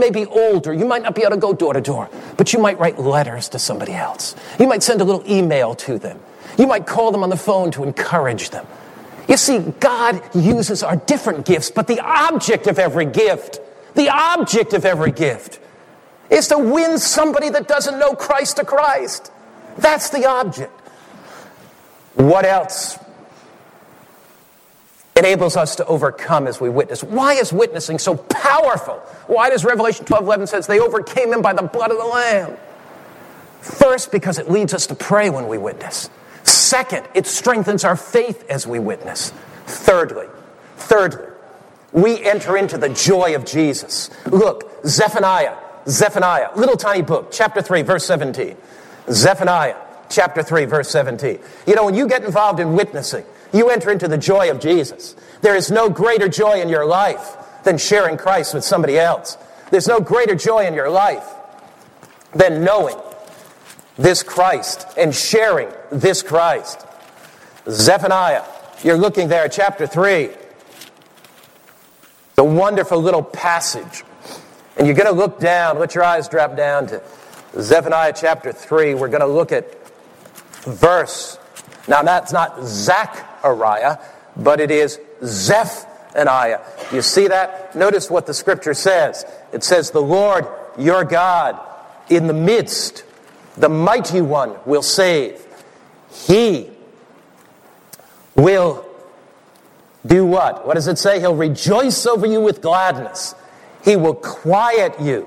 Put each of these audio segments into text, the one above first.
may be older. You might not be able to go door to door, but you might write letters to somebody else. You might send a little email to them. You might call them on the phone to encourage them. You see, God uses our different gifts, but the object of every gift is to win somebody that doesn't know Christ to Christ. That's the object. What else enables us to overcome as we witness? Why is witnessing so powerful? Why does Revelation 12:11 says they overcame him by the blood of the Lamb? First, because it leads us to pray when we witness. Second, it strengthens our faith as we witness. Thirdly, we enter into the joy of Jesus. Look, Zephaniah, little tiny book, chapter 3, verse 17. Zephaniah, chapter 3, verse 17. You know, when you get involved in witnessing, you enter into the joy of Jesus. There is no greater joy in your life than sharing Christ with somebody else. There's no greater joy in your life than knowing this Christ and sharing this Christ. Zephaniah, you're looking there at chapter 3. The wonderful little passage. And you're going to look down, let your eyes drop down to Zephaniah chapter 3. We're going to look at verse. Now that's not Zechariah, but it is Zephaniah. You see that? Notice what the scripture says. It says, the Lord your God in the midst, the mighty one will save. He will do what? What does it say? He'll rejoice over you with gladness. He will quiet you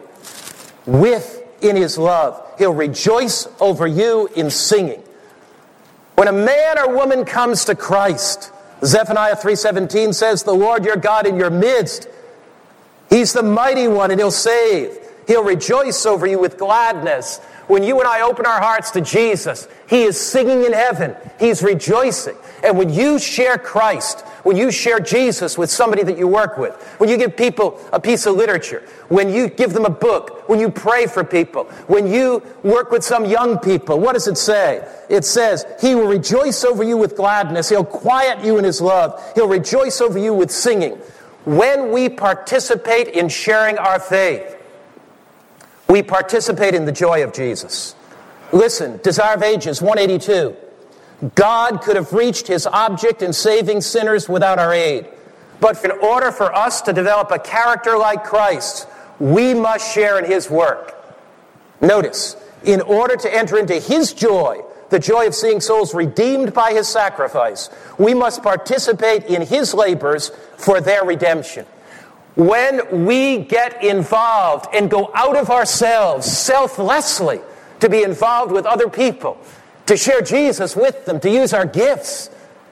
in his love. He'll rejoice over you in singing. When a man or woman comes to Christ, Zephaniah 3:17 says, the Lord your God in your midst, he's the mighty one and he'll save. He'll rejoice over you with gladness. When you and I open our hearts to Jesus, he is singing in heaven. He's rejoicing. And when you share Christ, when you share Jesus with somebody that you work with, when you give people a piece of literature, when you give them a book, when you pray for people, when you work with some young people, what does it say? It says, he will rejoice over you with gladness. He'll quiet you in his love. He'll rejoice over you with singing. When we participate in sharing our faith, we participate in the joy of Jesus. Listen, Desire of Ages 182. God could have reached his object in saving sinners without our aid. But in order for us to develop a character like Christ, we must share in his work. Notice, in order to enter into his joy, the joy of seeing souls redeemed by his sacrifice, we must participate in his labors for their redemption. When we get involved and go out of ourselves selflessly to be involved with other people, to share Jesus with them, to use our gifts,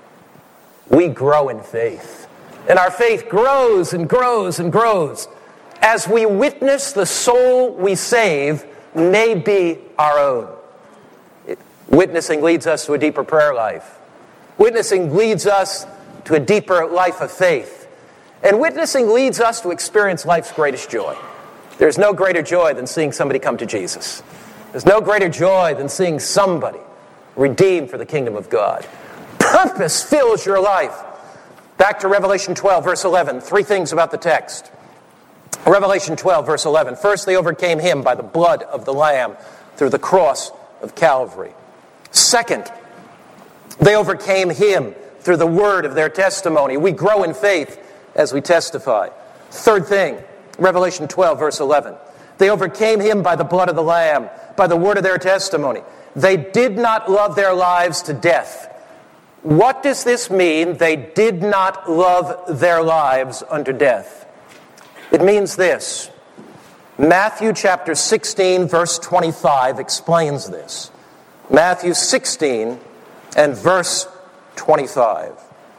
we grow in faith. And our faith grows and grows and grows. As we witness, the soul we save may be our own. Witnessing leads us to a deeper prayer life. Witnessing leads us to a deeper life of faith. And witnessing leads us to experience life's greatest joy. There's no greater joy than seeing somebody come to Jesus. There's no greater joy than seeing somebody redeemed for the kingdom of God. Purpose fills your life. Back to Revelation 12, verse 11. Three things about the text. Revelation 12, verse 11. First, they overcame him by the blood of the Lamb through the cross of Calvary. Second, they overcame him through the word of their testimony. We grow in faith as we testify. Third thing, Revelation 12, verse 11. They overcame him by the blood of the Lamb, by the word of their testimony. They did not love their lives to death. What does this mean? They did not love their lives unto death. It means this. Matthew chapter 16, verse 25 explains this. Matthew 16 and verse 25.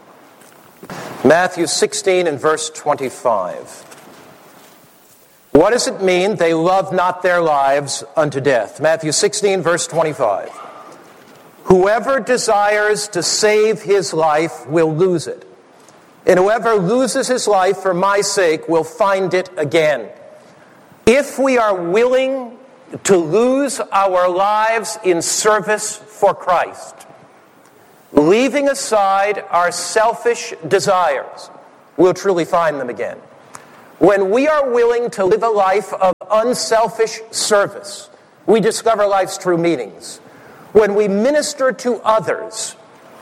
Matthew 16 and verse 25. What does it mean? They love not their lives unto death. Matthew 16, verse 25. Whoever desires to save his life will lose it. And whoever loses his life for my sake will find it again. If we are willing to lose our lives in service for Christ, leaving aside our selfish desires, we'll truly find them again. When we are willing to live a life of unselfish service, we discover life's true meanings. When we minister to others,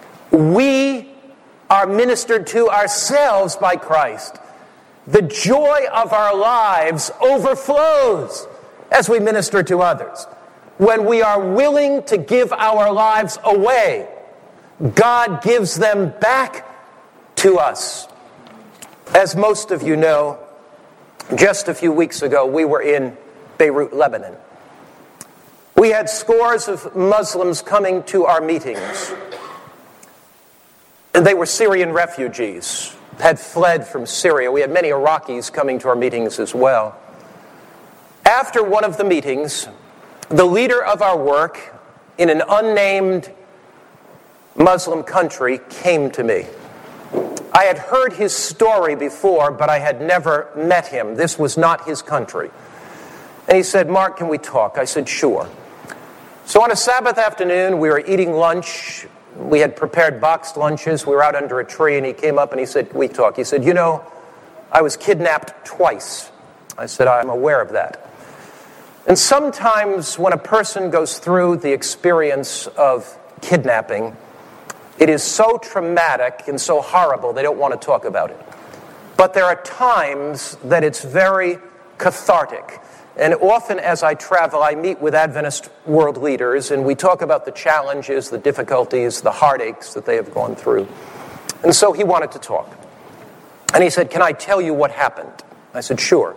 we are ministered to ourselves by Christ. The joy of our lives overflows as we minister to others. When we are willing to give our lives away, God gives them back to us. As most of you know, just a few weeks ago, we were in Beirut, Lebanon. We had scores of Muslims coming to our meetings. And they were Syrian refugees, had fled from Syria. We had many Iraqis coming to our meetings as well. After one of the meetings, the leader of our work in an unnamed Muslim country came to me. I had heard his story before, but I had never met him. This was not his country. And he said, "Mark, can we talk?" I said, "Sure." So on a Sabbath afternoon, we were eating lunch. We had prepared boxed lunches. We were out under a tree, and he came up and he said, "Can we talk?" He said, "You know, I was kidnapped twice." I said, "I'm aware of that." And sometimes when a person goes through the experience of kidnapping, it is so traumatic and so horrible they don't want to talk about it. But there are times that it's very cathartic. And often as I travel, I meet with Adventist world leaders, and we talk about the challenges, the difficulties, the heartaches that they have gone through. And so he wanted to talk. And he said, "Can I tell you what happened?" I said, "Sure."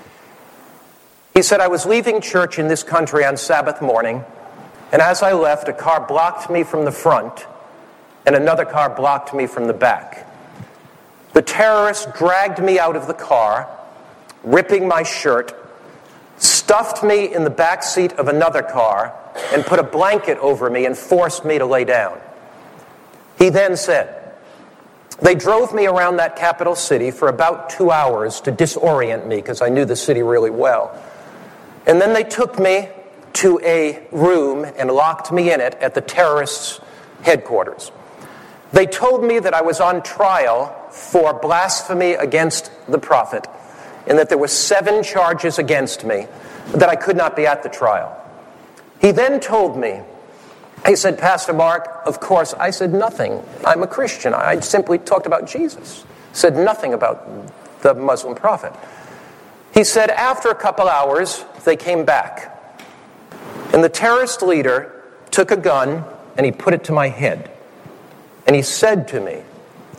He said, "I was leaving church in this country on Sabbath morning, and as I left, a car blocked me from the front, and another car blocked me from the back. The terrorists dragged me out of the car, ripping my shirt, stuffed me in the back seat of another car, and put a blanket over me and forced me to lay down." He then said, "They drove me around that capital city for about 2 hours to disorient me because I knew the city really well. And then they took me to a room and locked me in it at the terrorists' headquarters. They told me that I was on trial for blasphemy against the prophet and that there were 7 charges against me, that I could not be at the trial. He then told me, he said, "Pastor Mark, of course," I said, "Nothing. I'm a Christian. I simply talked about Jesus." Said nothing about the Muslim prophet. He said, after a couple hours, they came back. And the terrorist leader took a gun and he put it to my head. And he said to me,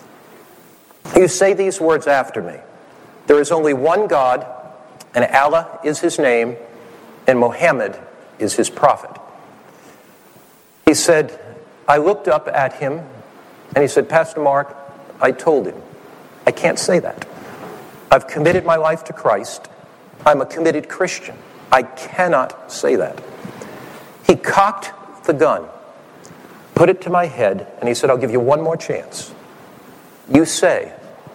"You say these words after me. There is only one God, and Allah is his name, and Muhammad is his prophet." He said, I looked up at him, and he said, "Pastor Mark," I told him, "I can't say that. I've committed my life to Christ. I'm a committed Christian. I cannot say that." He cocked the gun, put it to my head, and he said, "I'll give you one more chance. You say,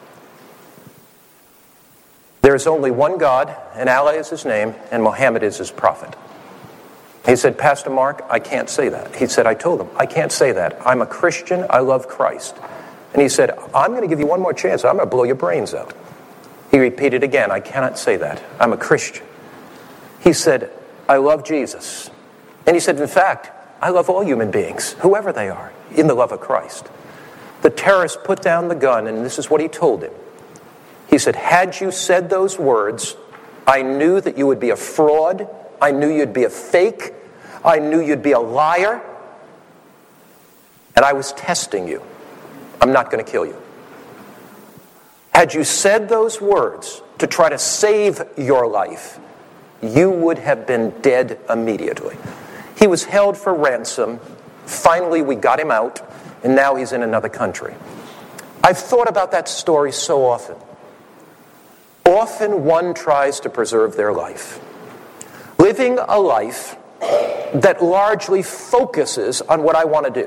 there is only one God, and Allah is his name, and Muhammad is his prophet." He said, "Pastor Mark, I can't say that." He said, I told him, "I can't say that. I'm a Christian. I love Christ." And he said, "I'm going to give you one more chance. I'm going to blow your brains out." He repeated again, "I cannot say that. I'm a Christian." He said, "I love Jesus." And he said, "In fact, I love all human beings, whoever they are, in the love of Christ." The terrorist put down the gun, and this is what he told him. He said, "Had you said those words, I knew that you would be a fraud. I knew you'd be a fake. I knew you'd be a liar. And I was testing you. I'm not going to kill you. Had you said those words to try to save your life, you would have been dead immediately." He was held for ransom. Finally, we got him out, and now he's in another country. I've thought about that story so often. Often one tries to preserve their life, living a life that largely focuses on what I want to do.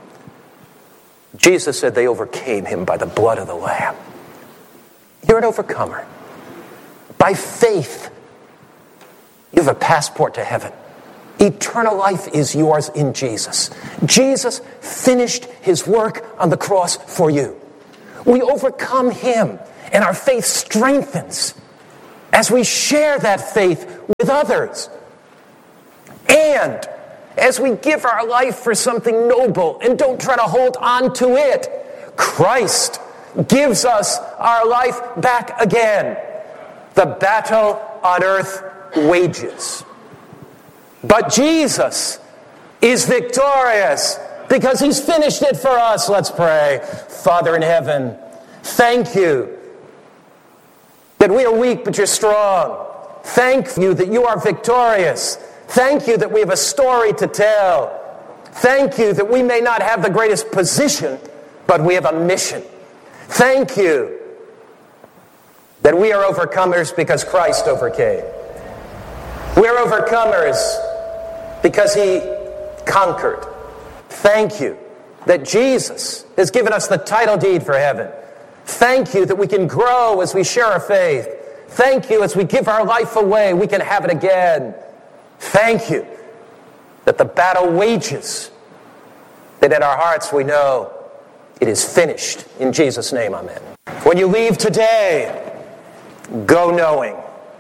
Jesus said they overcame him by the blood of the Lamb. You're an overcomer. By faith, you have a passport to heaven. Eternal life is yours in Jesus. Jesus finished his work on the cross for you. We overcome him, and our faith strengthens as we share that faith with others. And as we give our life for something noble and don't try to hold on to it, Christ gives us our life back again. The battle on earth wages. But Jesus is victorious because he's finished it for us. Let's pray. Father in heaven, thank you that we are weak but you're strong. Thank you that you are victorious. Thank you that we have a story to tell. Thank you that we may not have the greatest position, but we have a mission. Thank you that we are overcomers because Christ overcame. We are overcomers because he conquered. Thank you that Jesus has given us the title deed for heaven. Thank you that we can grow as we share our faith. Thank you as we give our life away, we can have it again. Thank you that the battle wages, that in our hearts we know it is finished. In Jesus' name, amen. When you leave today, go knowing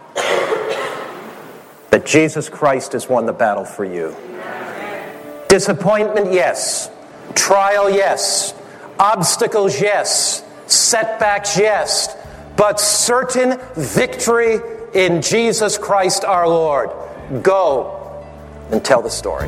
that Jesus Christ has won the battle for you. Disappointment, yes. Trial, yes. Obstacles, yes. Setbacks, yes. But certain victory in Jesus Christ our Lord. Go and tell the story.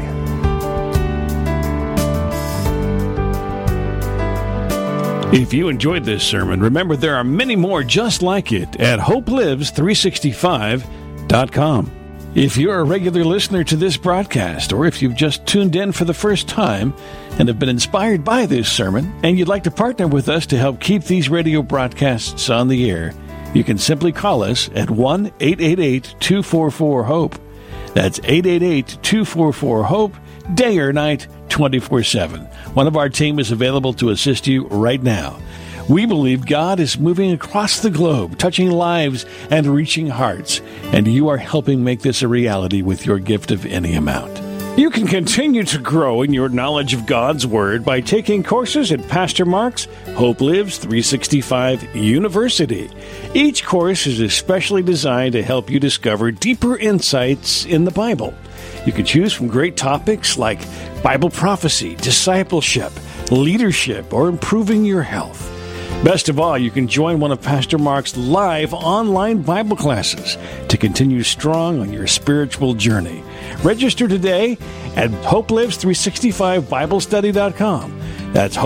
If you enjoyed this sermon, remember there are many more just like it at hopelives365.com. If you're a regular listener to this broadcast, or if you've just tuned in for the first time and have been inspired by this sermon, and you'd like to partner with us to help keep these radio broadcasts on the air, you can simply call us at 1-888-244-HOPE. That's 888-244-HOPE, day or night, 24/7. One of our team is available to assist you right now. We believe God is moving across the globe, touching lives and reaching hearts, and you are helping make this a reality with your gift of any amount. You can continue to grow in your knowledge of God's Word by taking courses at Pastor Mark's Hope Lives 365 University. Each course is especially designed to help you discover deeper insights in the Bible. You can choose from great topics like Bible prophecy, discipleship, leadership, or improving your health. Best of all, you can join one of Pastor Mark's live online Bible classes to continue strong on your spiritual journey. Register today at HopeLives365BibleStudy.com. That's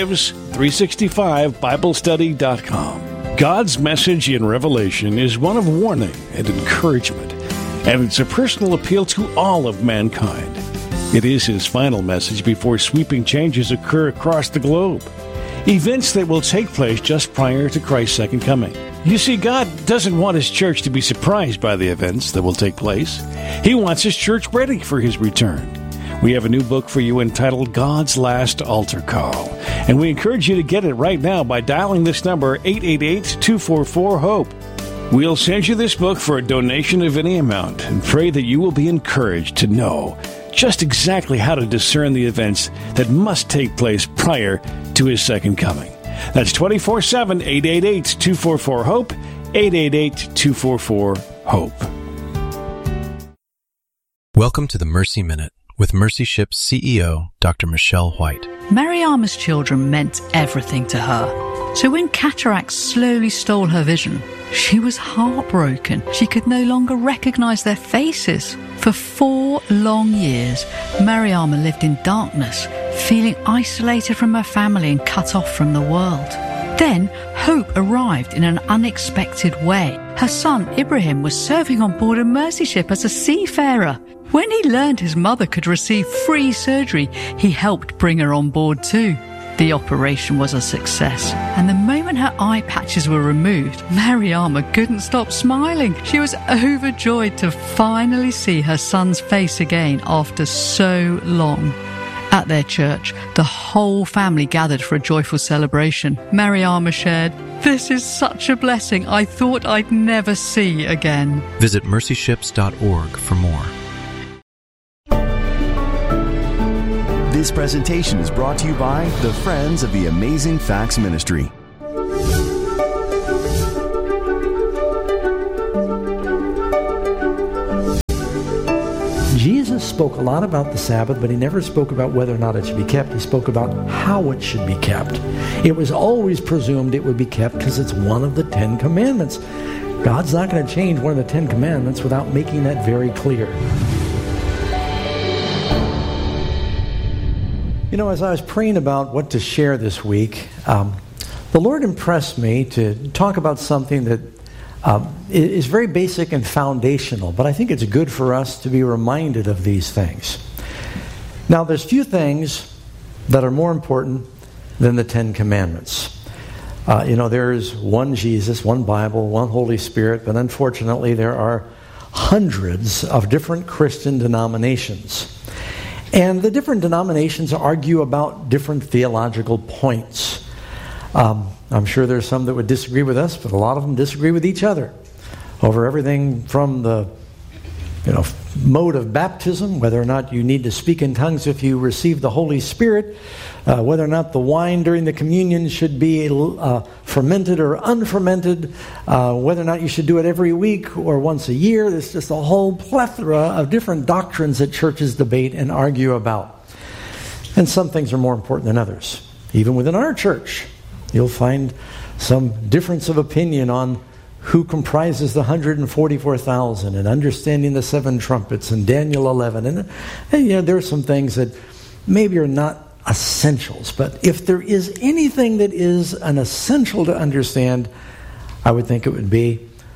HopeLives365BibleStudy.com. God's message in Revelation is one of warning and encouragement, and it's a personal appeal to all of mankind. It is his final message before sweeping changes occur across the globe. Events that will take place just prior to Christ's second coming. You see, God doesn't want his church to be surprised by the events that will take place. He wants his church ready for his return. We have a new book for you entitled God's Last Altar Call, and we encourage you to get it right now by dialing this number, 888-244-HOPE. We'll send you this book for a donation of any amount and pray that you will be encouraged to know just exactly how to discern the events that must take place prior to his second coming. That's 24/7, 888-244-HOPE, 888-244-HOPE. Welcome to the Mercy Minute with Mercy Ship's CEO, Dr. Michelle White. Mariama's children meant everything to her. So when cataracts slowly stole her vision, she was heartbroken. She could no longer recognize their faces. For 4 long years, Mariama lived in darkness, feeling isolated from her family and cut off from the world. Then, hope arrived in an unexpected way. Her son, Ibrahim, was serving on board a Mercy ship as a seafarer. When he learned his mother could receive free surgery, he helped bring her on board too. The operation was a success, and the moment her eye patches were removed, Mariama couldn't stop smiling. She was overjoyed to finally see her son's face again after so long. At their church, the whole family gathered for a joyful celebration. Mariama shared, "This is such a blessing I thought I'd never see again." Visit mercyships.org for more. This presentation is brought to you by the Friends of the Amazing Facts Ministry. spoke a lot about the Sabbath, but he never spoke about whether or not it should be kept. He spoke about how it should be kept. It was always presumed it would be kept because it's one of the 10 Commandments. God's not going to change one of the 10 Commandments without making that very clear. You know, as I was praying about what to share this week, the Lord impressed me to talk about something that is very basic and foundational, but I think it's good for us to be reminded of these things. Now, there's few things that are more important than the 10 Commandments. There's one Jesus, one Bible, one Holy Spirit, but unfortunately there are hundreds of different Christian denominations. And the different denominations argue about different theological points. I'm sure there's some that would disagree with us, but a lot of them disagree with each other over everything from the mode of baptism, whether or not you need to speak in tongues if you receive the Holy Spirit, whether or not the wine during the communion should be fermented or unfermented, whether or not you should do it every week or once a year. There's just a whole plethora of different doctrines that churches debate and argue about. And some things are more important than others. Even within our church, you'll find some difference of opinion on who comprises the 144,000 and understanding the 7 trumpets and Daniel 11. And there are some things that maybe are not essentials. But if there is anything that is an essential to understand, I would think it would be,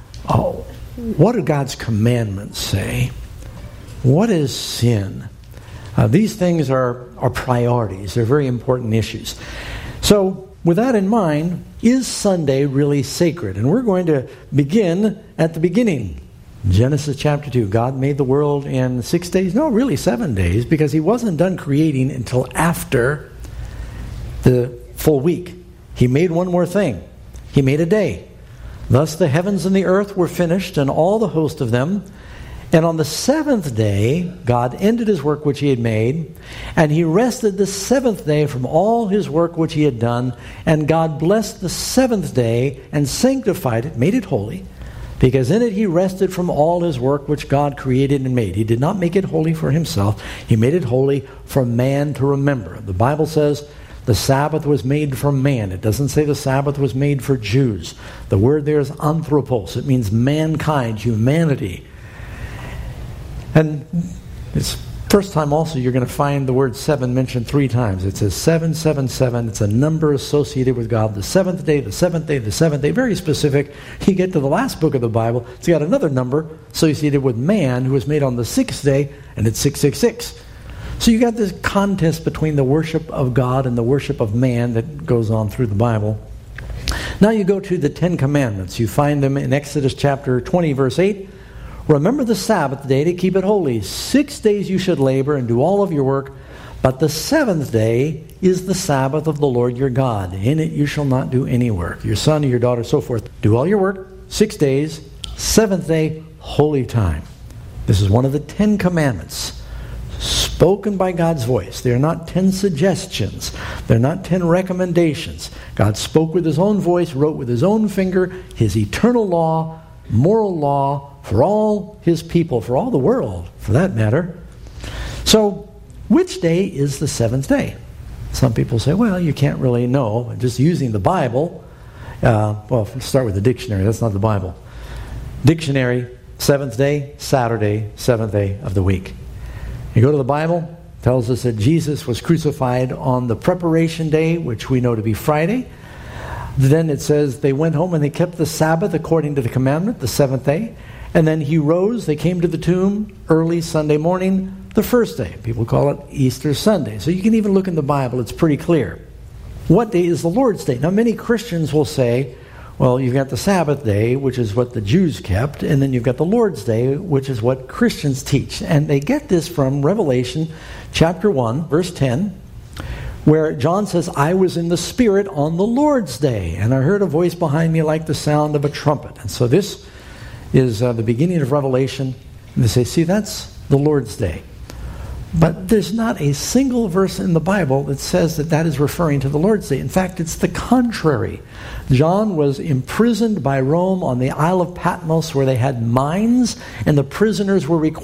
what do God's commandments say? What is sin? These things are priorities. They're very important issues. So, with that in mind, is Sunday really sacred? And we're going to begin at the beginning. Genesis chapter 2. God made the world in 6 days? No, really 7 days, because he wasn't done creating until after the full week. He made one more thing. He made a day. Thus the heavens and the earth were finished, and all the host of them. And on the 7th day, God ended his work which he had made, and he rested the 7th day from all his work which he had done. And God blessed the 7th day and sanctified it, made it holy, because in it he rested from all his work which God created and made. He did not make it holy for himself. He made it holy for man to remember. The Bible says the Sabbath was made for man. It doesn't say the Sabbath was made for Jews. The word there is anthropos. It means mankind, humanity. And it's first time also you're going to find the word 7 mentioned 3 times. It says 777. It's a number associated with God. The 7th day, the 7th day, the 7th day. Very specific. You get to the last book of the Bible, it's got another number associated with man who was made on the 6th day, and it's 666. So you got this contest between the worship of God and the worship of man that goes on through the Bible. Now you go to the 10 Commandments. You find them in Exodus chapter 20, verse 8. Remember the Sabbath day to keep it holy. 6 days you should labor and do all of your work, but the 7th day is the Sabbath of the Lord your God. In it you shall not do any work. Your son or your daughter, so forth. Do all your work, 6 days, 7th day, holy time. This is one of the 10 Commandments, spoken by God's voice. They are not 10 suggestions. They're not 10 recommendations. God spoke with his own voice, wrote with his own finger, his eternal law, moral law, for all his people, for all the world, for that matter. So, which day is the 7th day? Some people say, well, you can't really know. Just using the Bible. Let's start with the dictionary. That's not the Bible. Dictionary, 7th day, Saturday, 7th day of the week. You go to the Bible, it tells us that Jesus was crucified on the preparation day, which we know to be Friday. Then it says they went home and they kept the Sabbath according to the commandment, the 7th day. And then he rose, they came to the tomb early Sunday morning, the first day. People call it Easter Sunday. So you can even look in the Bible, it's pretty clear. What day is the Lord's Day? Now many Christians will say, well, you've got the Sabbath day, which is what the Jews kept, and then you've got the Lord's Day, which is what Christians teach. And they get this from Revelation chapter 1, verse 10, where John says, I was in the Spirit on the Lord's Day, and I heard a voice behind me like the sound of a trumpet. And so this is the beginning of Revelation. And they say, see, that's the Lord's Day. But there's not a single verse in the Bible that says that that is referring to the Lord's Day. In fact, it's the contrary. John was imprisoned by Rome on the Isle of Patmos, where they had mines, and the prisoners were required